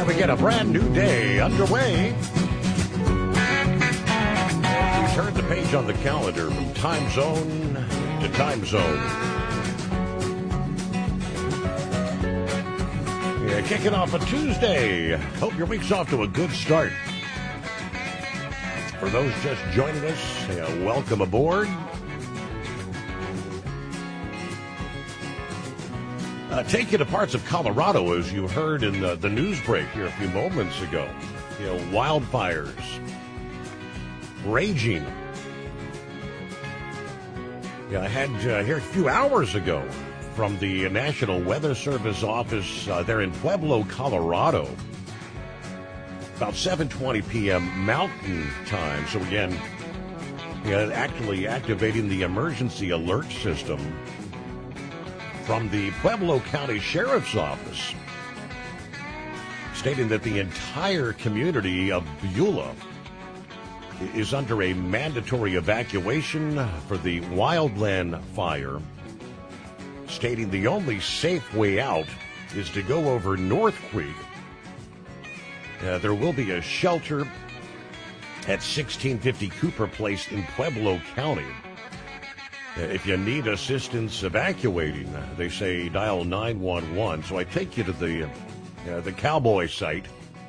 And we get a brand new day underway. We turn the page on the calendar from time zone to time zone. Yeah, kicking off a Tuesday. Hope your week's off to a good start. For those just joining us, welcome aboard. Take you to parts of Colorado, as you heard in the news break here a few moments ago. Wildfires raging. I had here a few hours ago from the National Weather Service office there in Pueblo, Colorado. About 7:20 p.m. Mountain Time. So again, actually activating the emergency alert system from the Pueblo County Sheriff's Office, stating that the entire community of Beulah is under a mandatory evacuation for the wildland fire, stating the only safe way out is to go over North Creek. There will be a shelter at 1650 Cooper Place in Pueblo County. If you need assistance evacuating, they say dial 911. So I take you to the Cowboy site,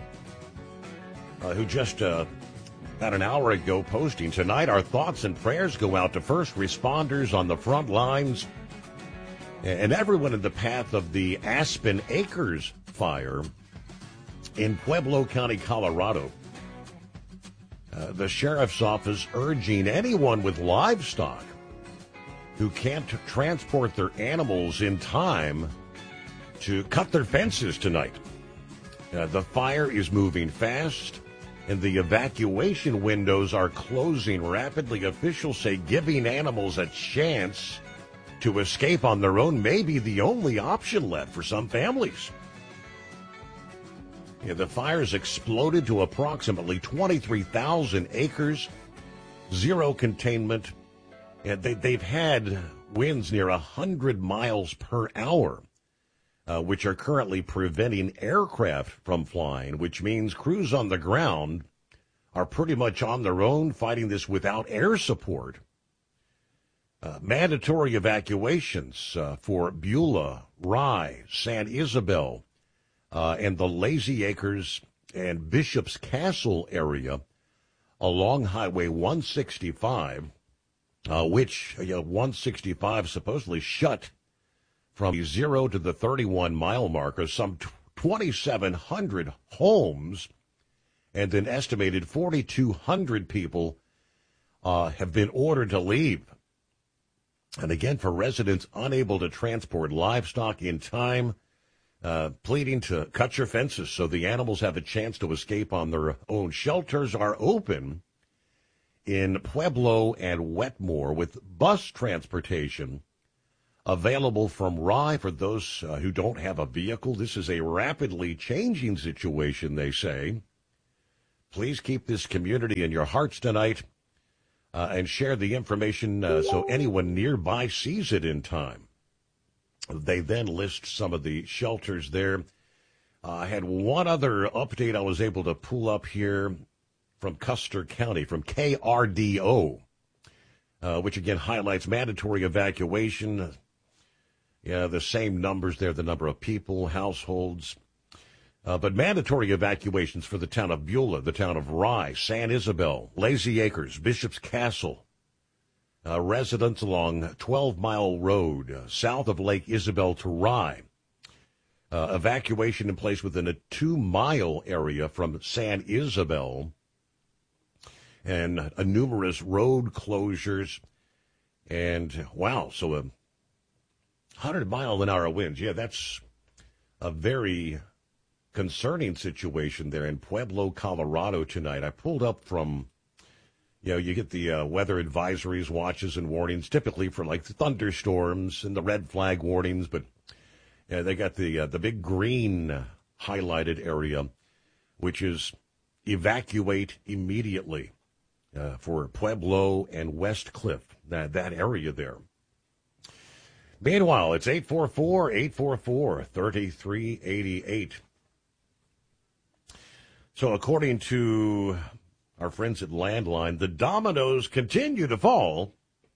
who just about an hour ago posting, tonight our thoughts and prayers go out to first responders on the front lines and everyone in the path of the Aspen Acres fire in Pueblo County, Colorado. The sheriff's office urging anyone with livestock who can't transport their animals in time to cut their fences tonight. The fire is moving fast, and the evacuation windows are closing rapidly. Officials say giving animals a chance to escape on their own may be the only option left for some families. The fire's exploded to approximately 23,000 acres, zero containment. And they've had winds near 100 miles per hour, which are currently preventing aircraft from flying, which means crews on the ground are pretty much on their own fighting this without air support. Mandatory evacuations for Beulah, Rye, San Isabel, and the Lazy Acres and Bishop's Castle area along Highway 165. Which 165 supposedly shut from the 0 to the 31-mile marker, some 2,700 homes, and an estimated 4,200 people have been ordered to leave. And again, for residents unable to transport livestock in time, pleading to cut your fences so the animals have a chance to escape on their own. Shelters are open in Pueblo and Wetmore, with bus transportation available from Rye for those who don't have a vehicle. This is a rapidly changing situation, they say. Please keep this community in your hearts tonight and share the information so anyone nearby sees it in time. They then list some of the shelters there. I had one other update I was able to pull up here from Custer County, from KRDO, which again highlights mandatory evacuation. The same numbers there, the number of people, households. But mandatory evacuations for the town of Beulah, the town of Rye, San Isabel, Lazy Acres, Bishop's Castle. Residents along 12-Mile Road, south of Lake Isabel to Rye. Evacuation in place within a 2-mile area from San Isabel. And numerous road closures. And, wow, so 100-mile-an-hour winds. Yeah, that's a very concerning situation there in Pueblo, Colorado tonight. I pulled up from, you get the weather advisories, watches, and warnings, typically for, like, the thunderstorms and the red flag warnings. But they got the big green highlighted area, which is evacuate immediately. For Pueblo and West Cliff, that area there. Meanwhile, it's 844-844-3388. So according to our friends at Landline, the dominoes continue to fall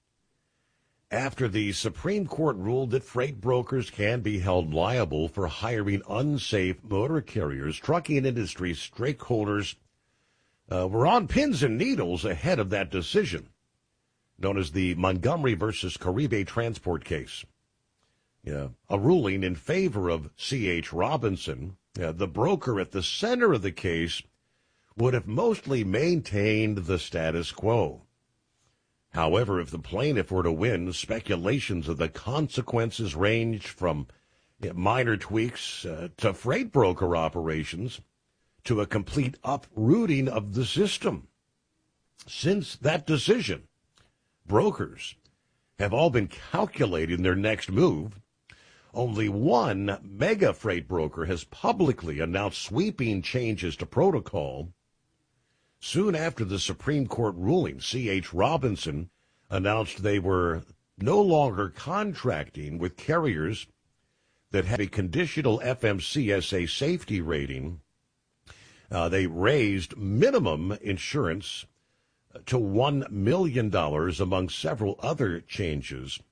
after the Supreme Court ruled that freight brokers can be held liable for hiring unsafe motor carriers. Trucking industry stakeholders were on pins and needles ahead of that decision, known as the Montgomery versus Caribe transport case. A ruling in favor of C.H. Robinson, the broker at the center of the case, would have mostly maintained the status quo. However, if the plaintiff were to win, speculations of the consequences ranged from minor tweaks to freight broker operations to a complete uprooting of the system. Since that decision, brokers have all been calculating their next move. Only one mega freight broker has publicly announced sweeping changes to protocol. Soon after the Supreme Court ruling, C.H. Robinson announced they were no longer contracting with carriers that have a conditional FMCSA safety rating. They raised minimum insurance to $1 million, among several other changes.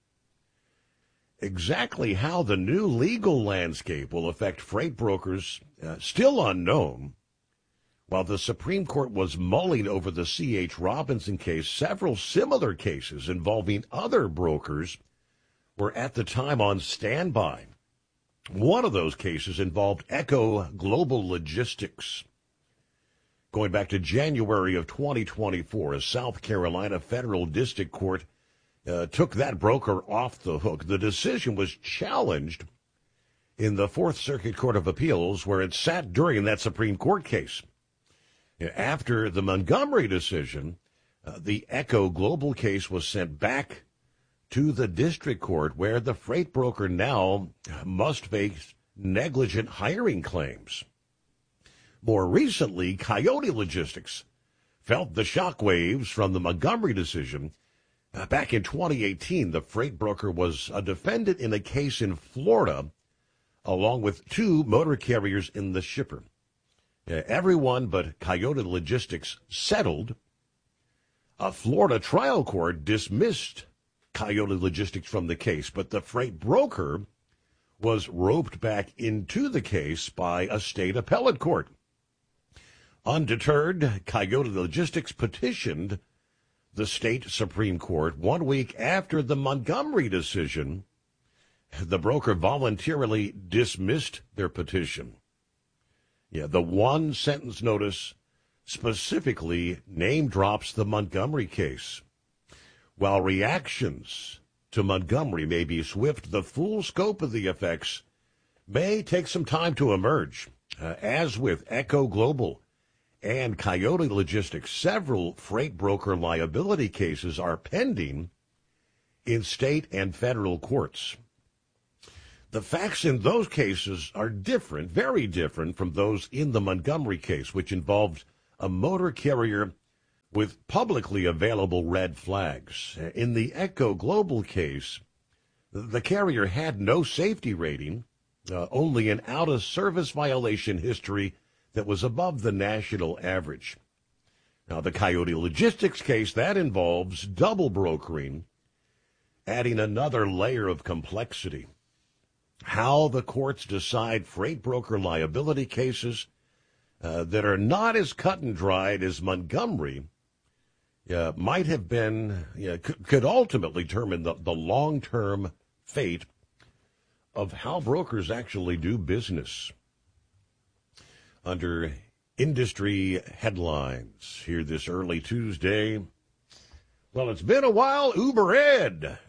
Exactly how the new legal landscape will affect freight brokers, still unknown. While the Supreme Court was mulling over the C.H. Robinson case, several similar cases involving other brokers were at the time on standby. One of those cases involved Echo Global Logistics. Going back to January of 2024, a South Carolina federal district court took that broker off the hook. The decision was challenged in the Fourth Circuit Court of Appeals, where it sat during that Supreme Court case. After the Montgomery decision, the Echo Global case was sent back to the district court, where the freight broker now must face negligent hiring claims. More recently, Coyote Logistics felt the shockwaves from the Montgomery decision. Back in 2018, the freight broker was a defendant in a case in Florida, along with two motor carriers in the shipper. Everyone but Coyote Logistics settled. A Florida trial court dismissed Coyote Logistics from the case, but the freight broker was roped back into the case by a state appellate court. Undeterred, Coyote Logistics petitioned the state Supreme Court 1 week after the Montgomery decision. The broker voluntarily dismissed their petition. The one-sentence notice specifically name drops the Montgomery case. While reactions to Montgomery may be swift, the full scope of the effects may take some time to emerge. As with Echo Global and Coyote Logistics, several freight broker liability cases are pending in state and federal courts. The facts in those cases are different, very different from those in the Montgomery case, which involved a motor carrier with publicly available red flags. In the Echo Global case, the carrier had no safety rating, only an out-of-service violation history that was above the national average. Now, the Coyote Logistics case, that involves double brokering, adding another layer of complexity. How the courts decide freight broker liability cases that are not as cut and dried as Montgomery might have been, could ultimately determine the long-term fate of how brokers actually do business. Under industry headlines here this early Tuesday, well, it's been a while, Uber Ed.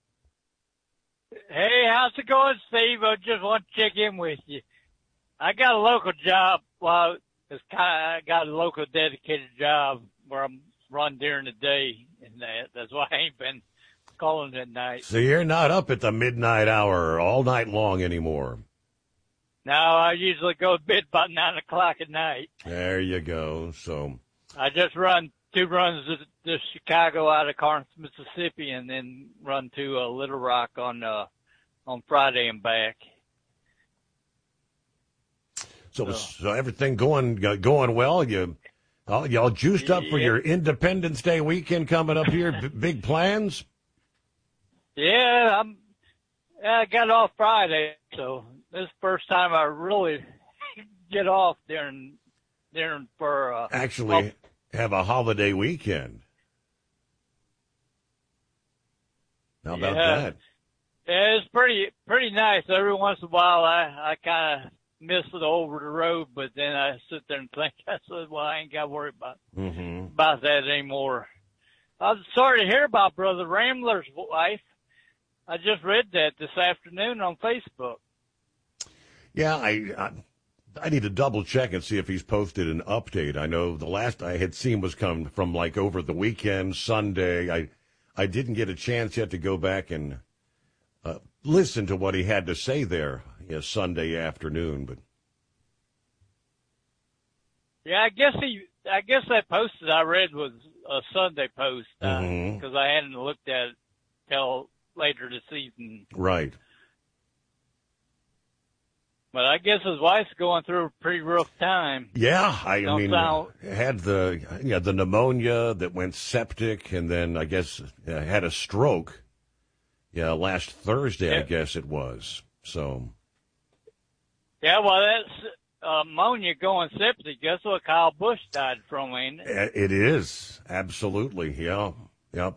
Hey, how's it going, Steve? I just want to check in with you. I got a local job. Well, I got a local dedicated job where I'm run during the day, and that's why I ain't been calling at night. So you're not up at the midnight hour all night long anymore? No, I usually go to bed about 9 o'clock at night. There you go. So I just run 2 runs to Chicago out of Corinth, Mississippi, and then run to Little Rock on Friday and back. So everything going well. Y'all juiced up for your Independence Day weekend coming up here. Big plans? Yeah, I got off Friday, so this is the first time I really get off during for actually have a holiday weekend. How about that? Yeah, it's pretty nice. Every once in a while, I kind of miss it over the road, but then I sit there and think, I said, well, I ain't got to worry about that anymore. I'm sorry to hear about Brother Rambler's wife. I just read that this afternoon on Facebook. Yeah, I need to double check and see if he's posted an update. I know the last I had seen was come from like over the weekend, Sunday. I didn't get a chance yet to go back and listen to what he had to say there Sunday afternoon. But yeah, I guess that post that I read was a Sunday post because I hadn't looked at it till later this evening. Right. But I guess his wife's going through a pretty rough time. Yeah, I mean, had the pneumonia that went septic, and then I guess had a stroke. Yeah, last Thursday, I guess it was. So. Yeah, well, that's pneumonia going septic. That's what Kyle Busch died from, ain't it? It is absolutely. Yeah. Yep.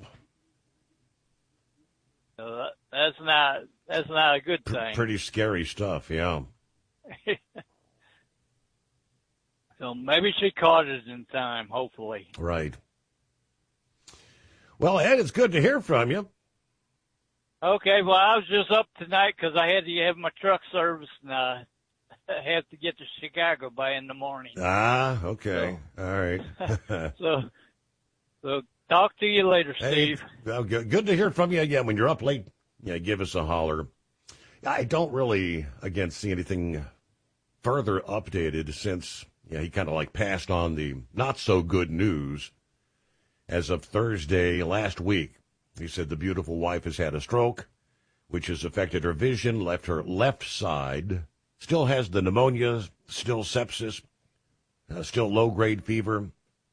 That's not a good thing. Pretty scary stuff. Yeah. So maybe she caught it in time, hopefully. Right. Well, Ed, it's good to hear from you. Okay, well, I was just up tonight because I had to have my truck serviced, and I had to get to Chicago by in the morning. Ah, okay. So, all right. so talk to you later, Steve. Hey, well, good to hear from you. Yeah, when you're up late, give us a holler. I don't really, again, see anything further updated since he kind of like passed on the not so good news as of Thursday last week. He said the beautiful wife has had a stroke, which has affected her vision, left her left side, still has the pneumonia, still sepsis, still low-grade fever.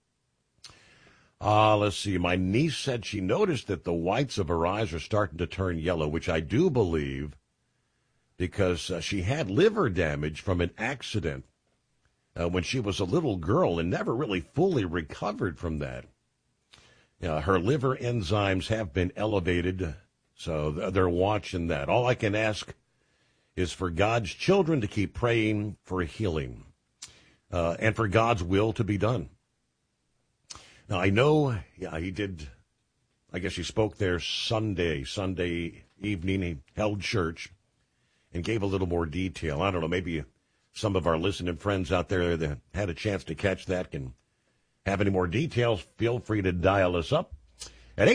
Let's see. My niece said she noticed that the whites of her eyes are starting to turn yellow, which I do believe because she had liver damage from an accident when she was a little girl and never really fully recovered from that. Her liver enzymes have been elevated, so they're watching that. All I can ask is for God's children to keep praying for healing and for God's will to be done. Now, I know, he did, I guess he spoke there Sunday evening. He held church and gave a little more detail. I don't know, maybe some of our listening friends out there that had a chance to catch that can have any more details. Feel free to dial us up at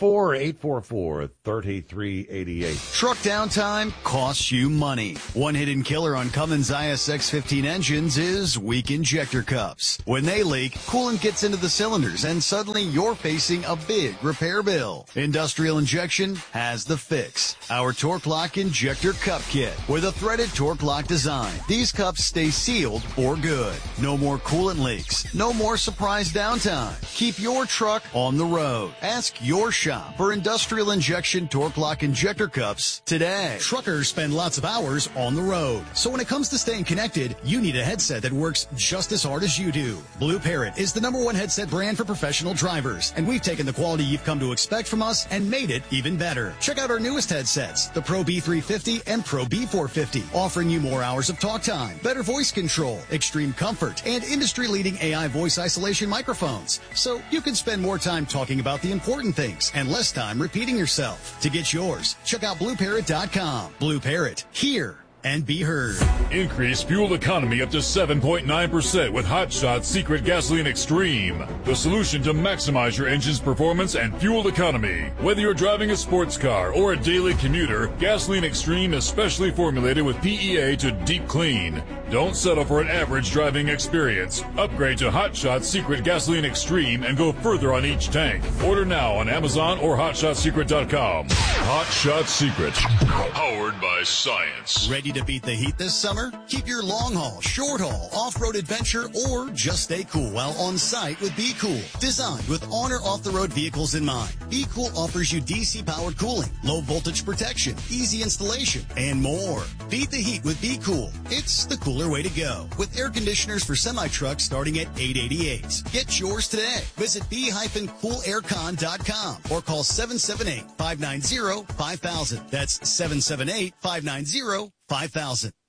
844-844-3388. Truck downtime costs you money. One hidden killer on Cummins ISX-15 engines is weak injector cups. When they leak, coolant gets into the cylinders and suddenly you're facing a big repair bill. Industrial Injection has the fix. Our Torque Lock Injector Cup Kit with a threaded Torque Lock design. These cups stay sealed for good. No more coolant leaks. No more surprise downtime. Keep your truck on the road. Ask your shop for Industrial Injection Torque Lock Injector Cups today. Truckers spend lots of hours on the road. So when it comes to staying connected, you need a headset that works just as hard as you do. Blue Parrot is the #1 headset brand for professional drivers. And we've taken the quality you've come to expect from us and made it even better. Check out our newest headsets, the Pro B350 and Pro B450, offering you more hours of talk time, better voice control, extreme comfort, and industry-leading AI voice isolation microphones. So you can spend more time talking about the important things and less time repeating yourself. To get yours, check out BlueParrot.com. Blue Parrot, hear and be heard. Increase fuel economy up to 7.9% with Hot Shot's Secret Gasoline Extreme, the solution to maximize your engine's performance and fuel economy. Whether you're driving a sports car or a daily commuter, Gasoline Extreme is specially formulated with PEA to deep clean. Don't settle for an average driving experience. Upgrade to Hot Shot Secret Gasoline Extreme and go further on each tank. Order now on Amazon or HotShotSecret.com. Hot Shot Secret. Powered by science. Ready to beat the heat this summer? Keep your long haul, short haul, off-road adventure, or just stay cool while on site with Be Cool. Designed with on or off-the-road vehicles in mind, Be Cool offers you DC-powered cooling, low voltage protection, easy installation, and more. Beat the heat with Be Cool. It's the cooler way to go. With air conditioners for semi-trucks starting at $888. Get yours today. Visit b-coolaircon.com or call 778-590-5000. That's 778-590-5000.